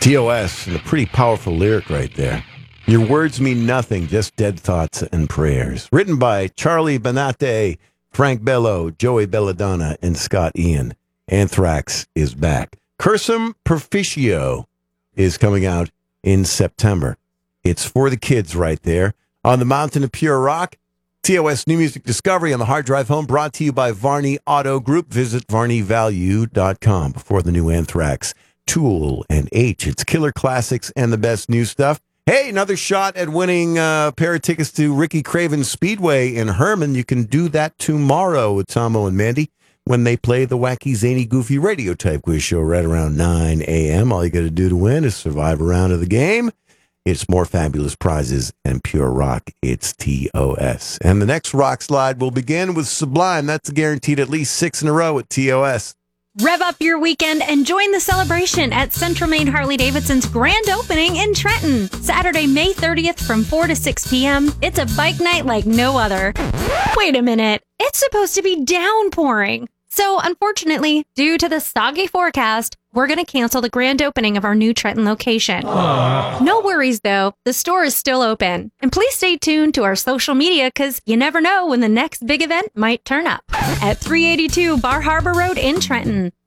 TOS, and a pretty powerful lyric right there. Your words mean nothing, just dead thoughts and prayers. Written by Charlie Benante, Frank Bello, Joey Belladonna, and Scott Ian. Anthrax is back. Cursum Perficio is coming out in September. It's for the kids right there. On the Mountain of Pure Rock, TOS New Music Discovery on the hard drive home, brought to you by Varney Auto Group. Visit varneyvalue.com before the new Anthrax, Tool, and H. It's killer classics and the best new stuff. Hey, another shot at winning a pair of tickets to Ricky Craven Speedway in Herman. You can do that tomorrow with Tomo and Mandy when they play the wacky, zany, goofy radio type quiz show right around 9 a.m. All you got to do to win is survive a round of the game. It's more fabulous prizes and pure rock. It's TOS. And the next rock slide will begin with Sublime. That's guaranteed at least 6 in a row at TOS. Rev up your weekend and join the celebration at Central Maine Harley-Davidson's grand opening in Trenton. Saturday, May 30th from 4 to 6 p.m. It's a bike night like no other. Wait a minute. It's supposed to be downpouring. So, unfortunately, due to the soggy forecast, we're going to cancel the grand opening of our new Trenton location. Aww. No worries, though. The store is still open. And please stay tuned to our social media because you never know when the next big event might turn up. At 382 Bar Harbor Road in Trenton.